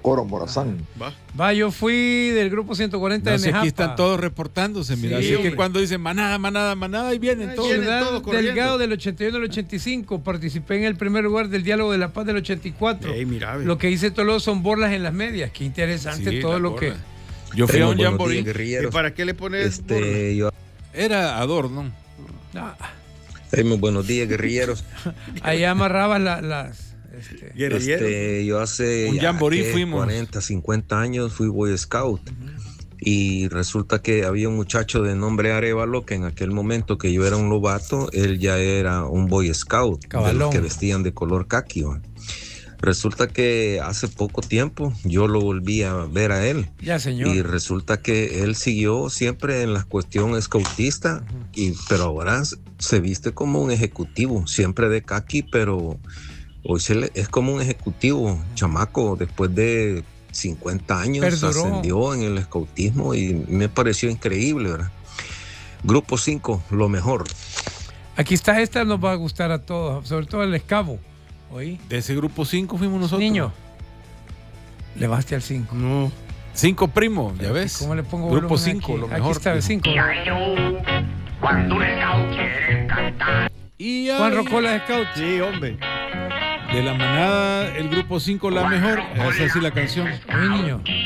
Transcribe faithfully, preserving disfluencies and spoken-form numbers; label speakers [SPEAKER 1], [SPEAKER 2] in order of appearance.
[SPEAKER 1] Socorro, Morazán.
[SPEAKER 2] Va.
[SPEAKER 3] Va, yo fui del grupo ciento cuarenta
[SPEAKER 4] No
[SPEAKER 3] de
[SPEAKER 4] sé,
[SPEAKER 3] Nejapa.
[SPEAKER 4] aquí están todos reportándose, mira.
[SPEAKER 3] Sí,
[SPEAKER 4] así
[SPEAKER 3] hombre.
[SPEAKER 4] que cuando dicen manada, manada, manada, ahí vienen
[SPEAKER 2] Ahí
[SPEAKER 4] todos.
[SPEAKER 2] vienen.
[SPEAKER 3] Ciudad
[SPEAKER 2] todos corriendo.
[SPEAKER 3] Delgado del ochenta y uno al ochenta y cinco. Participé en el primer lugar del Diálogo de la Paz del ochenta y cuatro.
[SPEAKER 2] Ey, mira, ve.
[SPEAKER 3] Lo que hice todo son borlas en las medias. Qué interesante
[SPEAKER 4] Sí,
[SPEAKER 3] todo
[SPEAKER 4] la
[SPEAKER 3] lo que...
[SPEAKER 4] gorda. Yo fui a un
[SPEAKER 5] Buenos
[SPEAKER 4] jamboree.
[SPEAKER 5] días,
[SPEAKER 2] ¿Y
[SPEAKER 5] guerrilleros.
[SPEAKER 2] para qué le pones
[SPEAKER 5] Este, yo,
[SPEAKER 4] Era adorno.
[SPEAKER 3] Ah,
[SPEAKER 5] hey, muy buenos días, guerrilleros.
[SPEAKER 3] ahí amarrabas la- las... Este,
[SPEAKER 2] guerrilleros?
[SPEAKER 5] Este, yo hace
[SPEAKER 4] Un
[SPEAKER 5] ya,
[SPEAKER 4] jamboree
[SPEAKER 5] ¿qué?
[SPEAKER 4] fuimos.
[SPEAKER 5] cuarenta, cincuenta años fui Boy Scout. Y resulta que había un muchacho de nombre Arevalo que en aquel momento que yo era un lobato, él ya era un Boy Scout, de
[SPEAKER 3] Cabalón.
[SPEAKER 5] los que vestían de color caqui. ¿va? Resulta que hace poco tiempo yo lo volví a ver a él.
[SPEAKER 3] ya, señor.
[SPEAKER 5] Y resulta que él siguió siempre en la cuestión escautista, y, pero ahora se viste como un ejecutivo, siempre de caqui, pero hoy se le, es como un ejecutivo, chamaco, después de cincuenta años
[SPEAKER 3] Perduró.
[SPEAKER 5] ascendió en el escautismo y me pareció increíble, ¿verdad? Grupo cinco, lo mejor.
[SPEAKER 3] Aquí está, esta nos va a gustar a todos, sobre todo el escabo. ¿Oí?
[SPEAKER 4] De ese grupo cinco fuimos nosotros.
[SPEAKER 3] Niño, le baste al cinco.
[SPEAKER 2] No.
[SPEAKER 4] Cinco primos, ya ves.
[SPEAKER 3] ¿Cómo le pongo
[SPEAKER 4] Grupo
[SPEAKER 3] volumen
[SPEAKER 4] cinco,
[SPEAKER 3] aquí?
[SPEAKER 4] lo
[SPEAKER 3] Aquí
[SPEAKER 4] mejor.
[SPEAKER 3] está el cinco.
[SPEAKER 6] Cuando un scout quiere cantar.
[SPEAKER 4] Y
[SPEAKER 3] Juan
[SPEAKER 4] ahí,
[SPEAKER 3] Rocola Scout.
[SPEAKER 2] Sí, hombre.
[SPEAKER 4] de la manada, el grupo cinco, la mejor. Esa sí la canción.
[SPEAKER 3] Oí, niño.